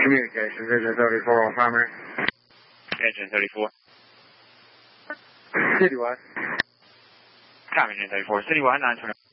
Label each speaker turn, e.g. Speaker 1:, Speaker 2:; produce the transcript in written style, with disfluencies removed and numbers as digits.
Speaker 1: Communication, Vision 34 on primary.
Speaker 2: Engine 34.
Speaker 1: Citywide.
Speaker 2: Copy, Engine 34. Citywide, 920.